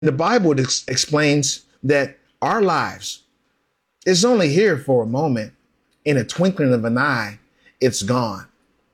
The Bible explains that our lives is only here for a moment. In a twinkling of an eye, it's gone.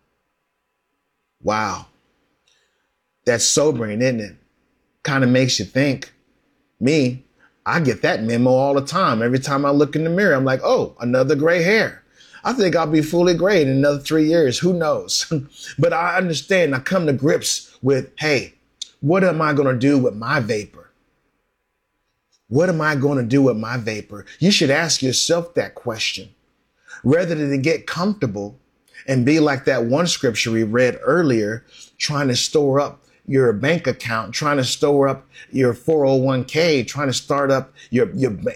Wow. That's sobering, isn't it? Kind of makes you think. Me, I get that memo all the time. Every time I look in the mirror, I'm like, oh, another gray hair. I think I'll be fully gray in another 3 years. Who knows? But I understand. I come to grips with, hey, what am I going to do with my vapor? What am I going to do with my vapor? You should ask yourself that question rather than get comfortable and be like that one scripture we read earlier, trying to store up your bank account, trying to store up your 401k, trying to start up your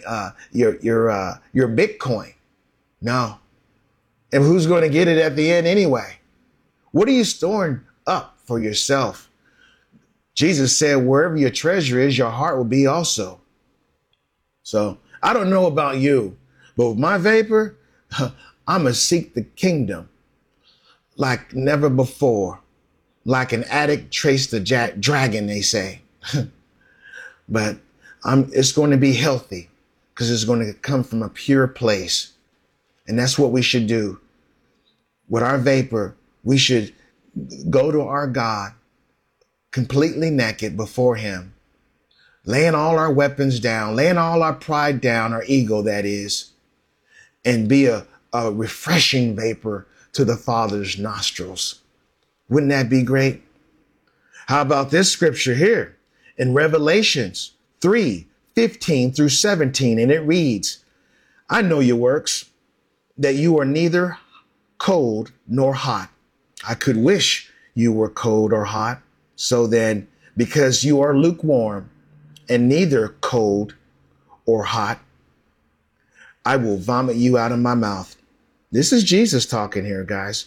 Bitcoin. No. And who's going to get it at the end anyway? What are you storing up for yourself? Jesus said, wherever your treasure is, your heart will be also. So I don't know about you, but with my vapor, I'm going to seek the kingdom like never before. Like an addict traced the dragon, they say. But it's going to be healthy because it's going to come from a pure place. And that's what we should do. With our vapor, we should go to our God completely naked before him, laying all our weapons down, laying all our pride down, our ego, that is, and be a refreshing vapor to the Father's nostrils. Wouldn't that be great? How about this scripture here in Revelations 3:15 through 17? And it reads, I know your works, that you are neither cold nor hot. I could wish you were cold or hot. So then, because you are lukewarm and neither cold or hot, I will vomit you out of my mouth. This is Jesus talking here, guys.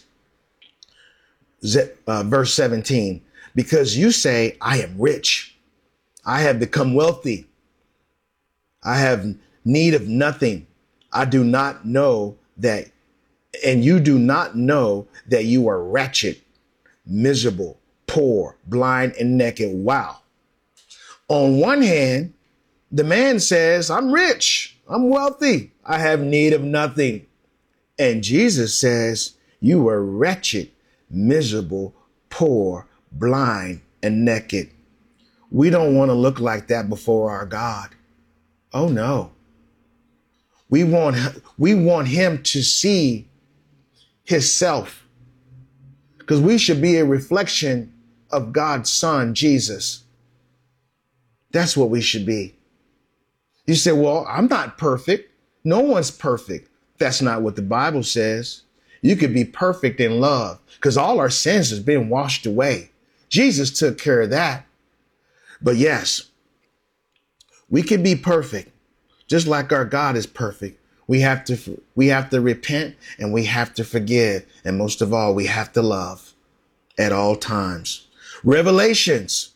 Verse 17, because you say, I am rich. I have become wealthy. I have need of nothing. I do not know that. And you do not know that you are wretched, miserable, poor, blind, and naked. Wow. On one hand, the man says, I'm rich. I'm wealthy. I have need of nothing. And Jesus says, you are wretched, miserable, poor, blind, and naked. We don't want to look like that before our God. Oh no. We want him to see himself, because we should be a reflection of God's Son, Jesus. That's what we should be. You say, well, I'm not perfect. No one's perfect. That's not what the Bible says. You could be perfect in love because all our sins has been washed away. Jesus took care of that. But yes, we can be perfect just like our God is perfect. We have to repent and we have to forgive. And most of all, we have to love at all times. Revelations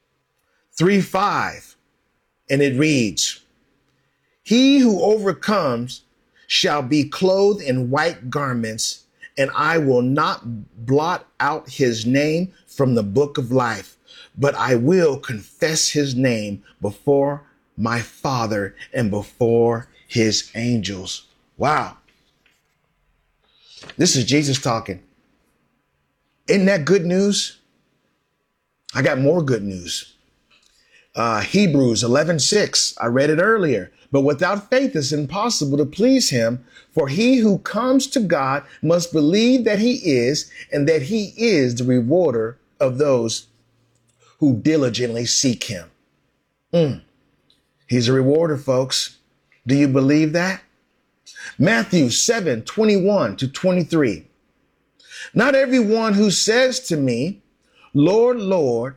3:5, and it reads, he who overcomes shall be clothed in white garments, and I will not blot out his name from the book of life, but I will confess his name before my Father and before his angels. Wow. This is Jesus talking. Isn't that good news? I got more good news. Hebrews 11:6. I read it earlier. But without faith, it's impossible to please him. For he who comes to God must believe that he is, and that he is the rewarder of those who diligently seek him. He's a rewarder, folks. Do you believe that? Matthew 7:21 to 23. Not everyone who says to me, Lord, Lord,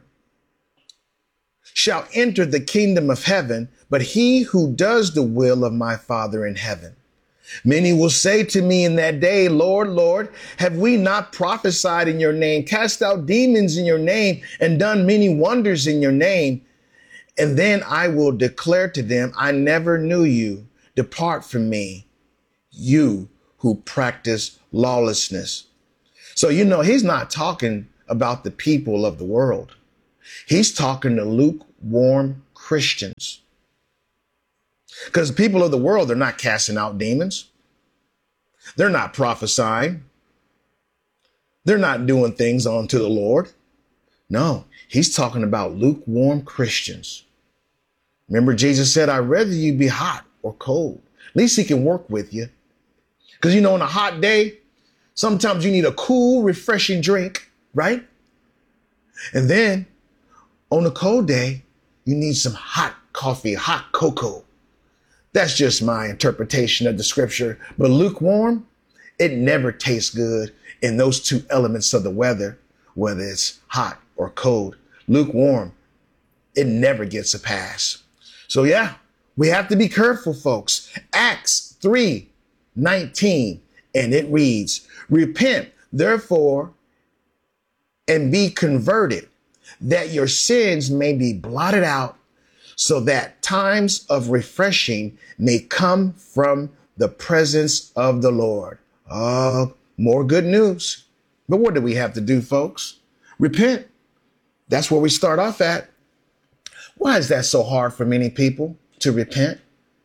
shall enter the kingdom of heaven, but he who does the will of my Father in heaven. Many will say to me in that day, Lord, Lord, have we not prophesied in your name, cast out demons in your name, and done many wonders in your name? And then I will declare to them, I never knew you. Depart from me, you who practice lawlessness. So, he's not talking about the people of the world. He's talking to lukewarm Christians. Because people of the world are not casting out demons. They're not prophesying. They're not doing things unto the Lord. No, he's talking about lukewarm Christians. Remember, Jesus said, I'd rather you be hot or cold. At least he can work with you. Because, on a hot day, sometimes you need a cool, refreshing drink, right? And then on a cold day, you need some hot coffee, hot cocoa. That's just my interpretation of the scripture. But lukewarm, it never tastes good in those two elements of the weather, whether it's hot or cold. Lukewarm, it never gets a pass. So yeah, we have to be careful, folks. Acts 3:19, and it reads, repent, therefore, and be converted, that your sins may be blotted out, so that times of refreshing may come from the presence of the Lord. More good news. But what do we have to do, folks? Repent. That's where we start off at. Why is that so hard for many people to repent?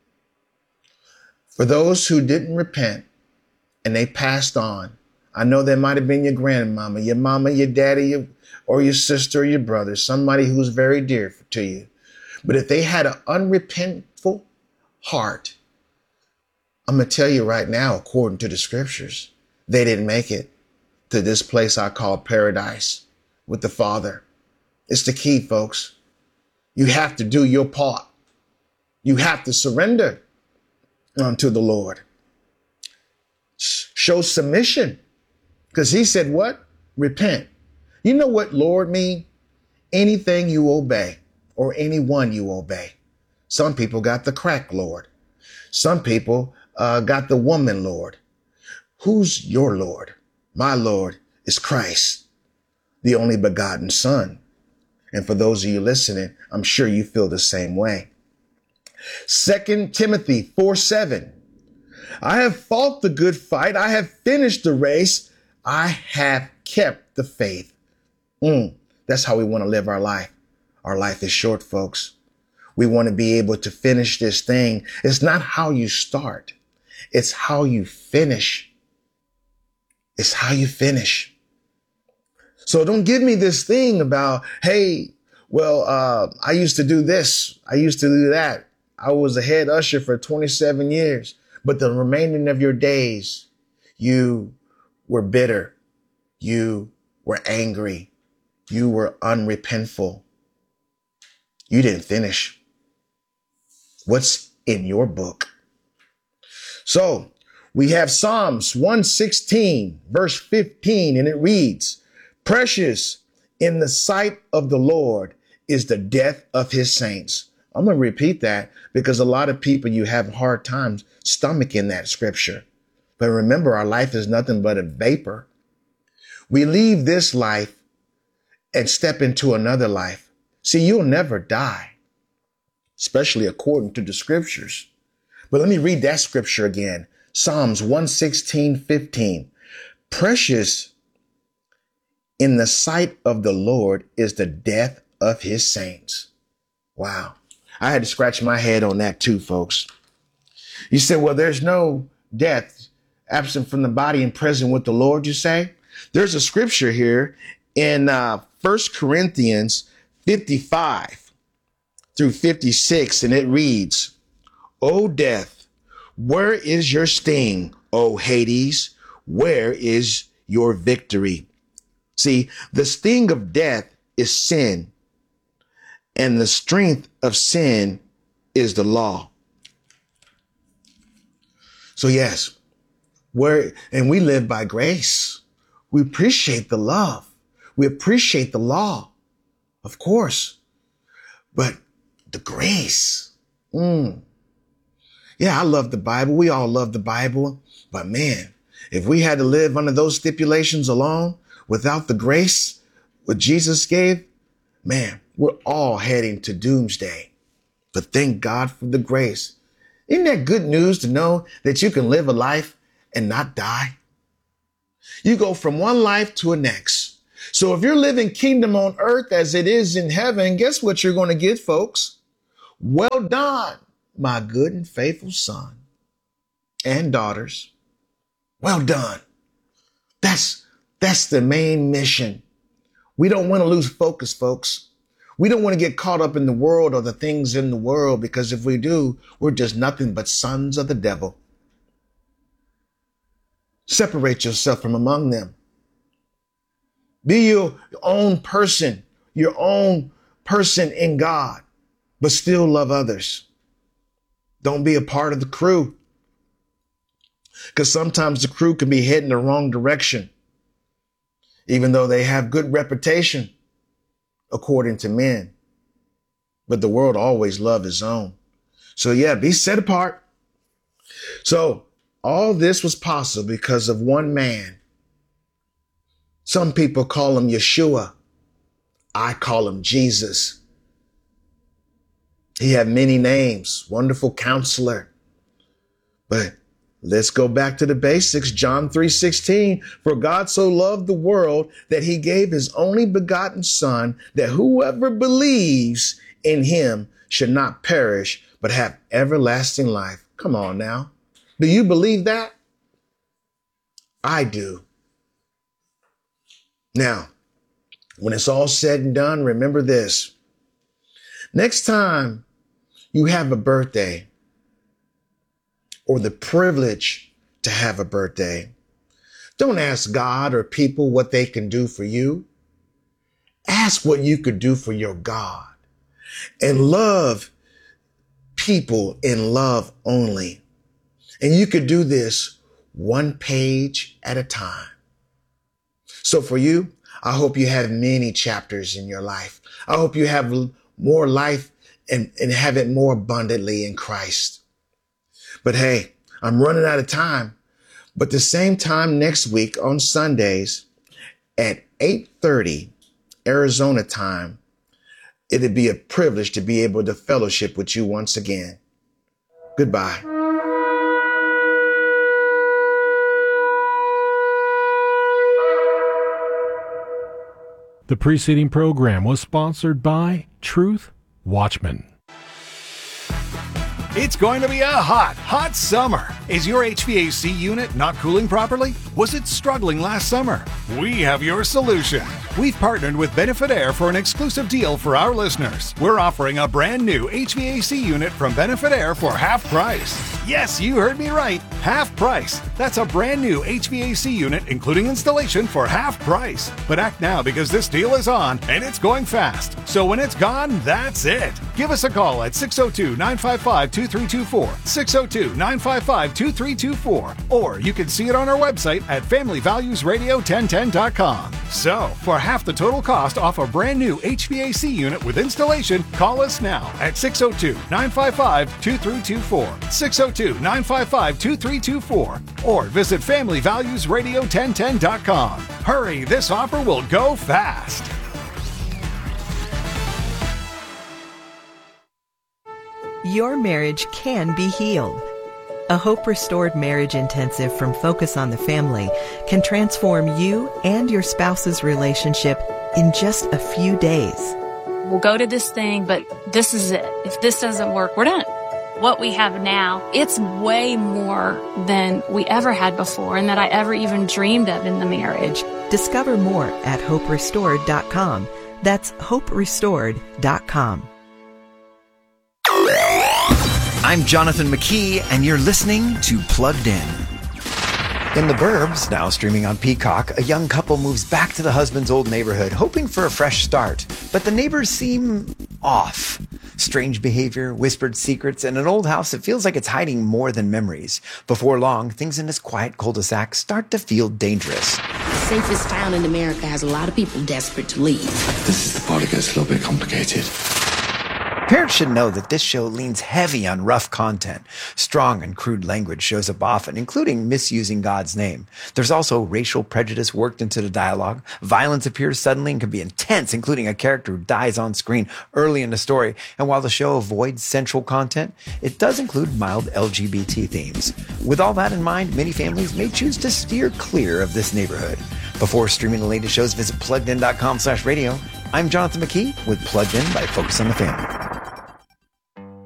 For those who didn't repent and they passed on, I know that might have been your grandmama, your mama, your daddy, or your sister, or your brother, somebody who's very dear to you. But if they had an unrepentful heart, I'm going to tell you right now, according to the scriptures, they didn't make it to this place I call paradise with the Father. It's the key, folks. You have to do your part. You have to surrender unto the Lord. Show submission. Because he said what? Repent. You know what Lord mean? Anything you obey. Or anyone you obey. Some people got the crack Lord. Some people got the woman Lord. Who's your Lord? My Lord is Christ, the only begotten Son. And for those of you listening, I'm sure you feel the same way. 2 Timothy 4:7. I have fought the good fight. I have finished the race. I have kept the faith. That's how we want to live our life. Our life is short, folks. We want to be able to finish this thing. It's not how you start. It's how you finish. It's how you finish. So don't give me this thing about, hey, well, I used to do this. I used to do that. I was a head usher for 27 years. But the remaining of your days, you were bitter. You were angry. You were unrepentful. You didn't finish. What's in your book? So we have Psalms 116, verse 15, and it reads, precious in the sight of the Lord is the death of his saints. I'm going to repeat that because a lot of people, you have hard times stomaching that scripture. But remember, our life is nothing but a vapor. We leave this life and step into another life. See, you'll never die, especially according to the scriptures. But let me read that scripture again. Psalms 116:15. Precious in the sight of the Lord is the death of his saints. Wow. I had to scratch my head on that too, folks. You said, well, there's no death absent from the body and present with the Lord, you say? There's a scripture here in 1 Corinthians 55 through 56, and it reads, O death, where is your sting? O Hades, where is your victory? See, the sting of death is sin, and the strength of sin is the law. So yes, and we live by grace. We appreciate the love. We appreciate the law, of course, but the grace. Yeah, I love the Bible. We all love the Bible, but man, if we had to live under those stipulations alone without the grace what Jesus gave, man, we're all heading to doomsday. But thank God for the grace. Isn't that good news to know that you can live a life and not die? You go from one life to a next. So if you're living kingdom on earth as it is in heaven, guess what you're going to get, folks? Well done, my good and faithful son and daughters. Well done. That's the main mission. We don't want to lose focus, folks. We don't want to get caught up in the world or the things in the world, because if we do, we're just nothing but sons of the devil. Separate yourself from among them. Be your own person in God, but still love others. Don't be a part of the crew, because sometimes the crew can be heading the wrong direction, even though they have good reputation according to men. But the world always loves its own. So yeah, be set apart. So all this was possible because of one man. Some people call him Yeshua. I call him Jesus. He had many names, Wonderful Counselor. But let's go back to the basics. John 3:16, for God so loved the world that he gave his only begotten son, that whoever believes in him should not perish, but have everlasting life. Come on now. Do you believe that? I do. Now, when it's all said and done, remember this. Next time you have a birthday, or the privilege to have a birthday, don't ask God or people what they can do for you. Ask what you could do for your God, and love people in love only. And you could do this one page at a time. So for you, I hope you have many chapters in your life. I hope you have more life and have it more abundantly in Christ. But hey, I'm running out of time. But the same time next week on Sundays at 8:30 Arizona time, it'd be a privilege to be able to fellowship with you once again. Goodbye. The preceding program was sponsored by Truth Watchman. It's going to be a hot summer. Is your HVAC unit not cooling properly? Was it struggling last summer? We have your solution. We've partnered with Benefit Air for an exclusive deal for our listeners. We're offering a brand new HVAC unit from Benefit Air for half price. Yes, you heard me right. Half price. That's a brand new HVAC unit, including installation, for half price. But act now, because this deal is on and it's going fast. So when it's gone, that's it. Give us a call at 602-955-2324, 602-955-2324, or you can see it on our website at familyvaluesradio1010.com. So, for half the total cost off a brand new HVAC unit with installation, call us now at 602-955-2324, 602-955-2324, or visit familyvaluesradio1010.com. Hurry, this offer will go fast. Your marriage can be healed. A Hope Restored Marriage Intensive from Focus on the Family can transform you and your spouse's relationship in just a few days. We'll go to this thing, but this is it. If this doesn't work, we're done. What we have now, it's way more than we ever had before and that I ever even dreamed of in the marriage. Discover more at HopeRestored.com. That's HopeRestored.com. I'm Jonathan McKee, and you're listening to Plugged In. In The Burbs, now streaming on Peacock, a young couple moves back to the husband's old neighborhood, hoping for a fresh start. But the neighbors seem off. Strange behavior, whispered secrets, and an old house that feels like it's hiding more than memories. Before long, things in this quiet cul-de-sac start to feel dangerous. The safest town in America has a lot of people desperate to leave. This is the part that gets a little bit complicated. Parents should know that this show leans heavy on rough content. Strong and crude language shows up often, including misusing God's name. There's also racial prejudice worked into the dialogue. Violence appears suddenly and can be intense, including a character who dies on screen early in the story. And while the show avoids central content, it does include mild LGBT themes. With all that in mind, many families may choose to steer clear of this neighborhood. Before streaming the latest shows, visit pluggedin.com/radio. I'm Jonathan McKee with Plugged In by Focus on the Family.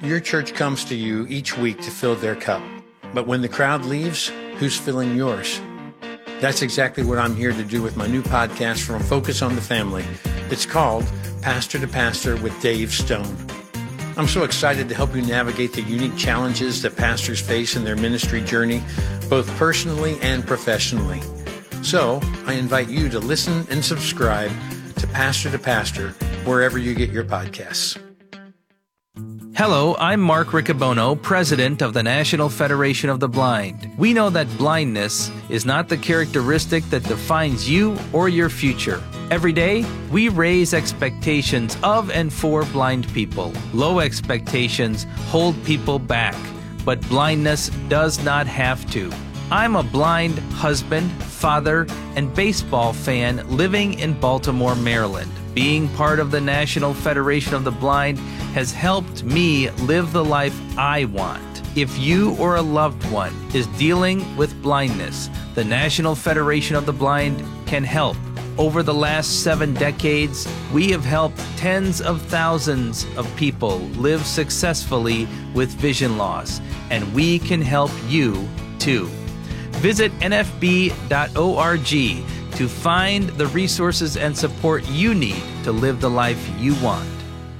Your church comes to you each week to fill their cup. But when the crowd leaves, who's filling yours? That's exactly what I'm here to do with my new podcast from Focus on the Family. It's called Pastor to Pastor with Dave Stone. I'm so excited to help you navigate the unique challenges that pastors face in their ministry journey, both personally and professionally. So I invite you to listen and subscribe to Pastor, wherever you get your podcasts. Hello, I'm Mark Riccobono, President of the National Federation of the Blind. We know that blindness is not the characteristic that defines you or your future. Every day, we raise expectations of and for blind people. Low expectations hold people back, but blindness does not have to. I'm a blind husband, father, and baseball fan living in Baltimore, Maryland. Being part of the National Federation of the Blind has helped me live the life I want. If you or a loved one is dealing with blindness, the National Federation of the Blind can help. Over the last 7 decades, we have helped tens of thousands of people live successfully with vision loss, and we can help you too. Visit nfb.org to find the resources and support you need to live the life you want.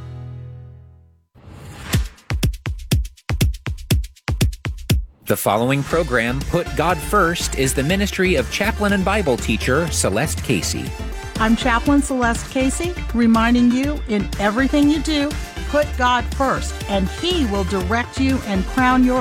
The following program, Put God First, is the ministry of chaplain and Bible teacher Celeste Casey. I'm Chaplain Celeste Casey, reminding you in everything you do, put God first, and He will direct you and crown your